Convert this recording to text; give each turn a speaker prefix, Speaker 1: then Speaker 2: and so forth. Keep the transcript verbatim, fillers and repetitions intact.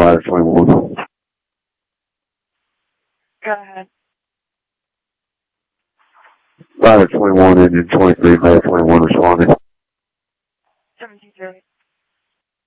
Speaker 1: ladder twenty-one.
Speaker 2: Go ahead.
Speaker 1: Ladder twenty-one, engine twenty-three, ladder twenty-one responding.
Speaker 2: seventeen thirty.